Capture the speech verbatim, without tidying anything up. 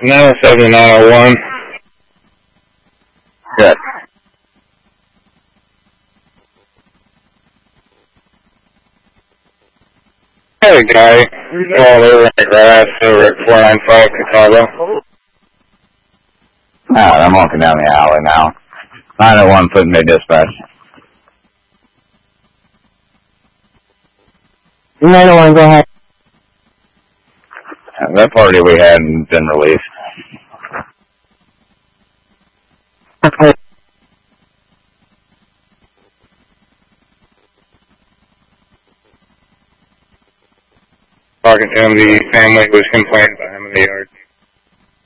nine seven nine oh one. Good. I had a guy all over in the grass over at four nine five Chicago. Alright, I'm walking down the alley now. nine oh one, put me dispatch. nine oh one, go ahead. Uh, that party we had had been released. Okay. Talking to him, the family was complaining about him in the yard.